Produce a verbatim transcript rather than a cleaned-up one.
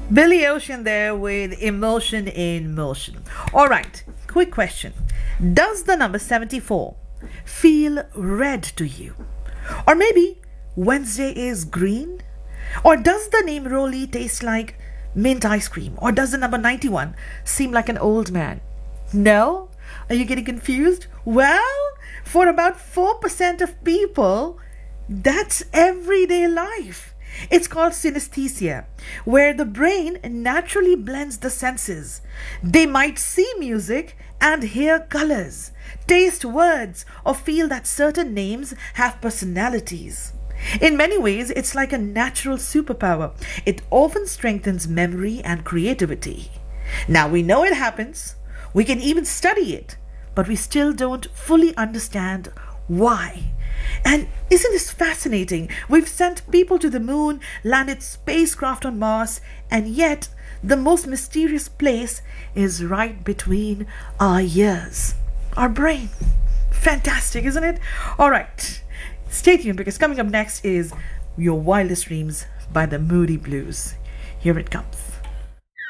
Billy Ocean there with Emotion in Motion. All right, quick question. Does the number seventy-four feel red to you? Or maybe Wednesday is green? Or does the name Rolly taste like mint ice cream? Or does the number ninety-one seem like an old man? No? Are you getting confused? Well, for about four percent of people, that's everyday life. It's called synesthesia, where the brain naturally blends the senses. They might see music and hear colors, taste words, or feel that certain names have personalities. In many ways, it's like a natural superpower. It often strengthens memory and creativity. Now, we know it happens. We can even study it, but we still don't fully understand why. And isn't this fascinating? We've sent people to the moon, landed spacecraft on Mars, and yet the most mysterious place is right between our ears, our brain. Fantastic, isn't it? All right, stay tuned because coming up next is Your Wildest Dreams by the Moody Blues. Here it comes.